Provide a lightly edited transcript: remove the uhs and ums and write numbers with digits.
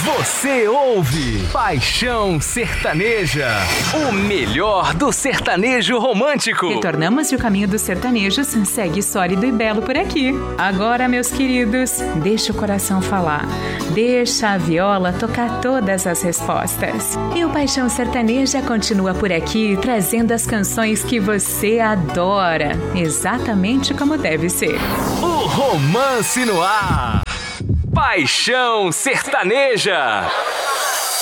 Você ouve Paixão Sertaneja, o melhor do sertanejo romântico. Retornamos e o caminho dos sertanejos segue sólido e belo por aqui. Agora, meus queridos, deixa o coração falar. Deixa a viola tocar todas as respostas. E o Paixão Sertaneja continua por aqui, trazendo as canções que você adora, exatamente como deve ser. O romance no ar. Paixão Sertaneja.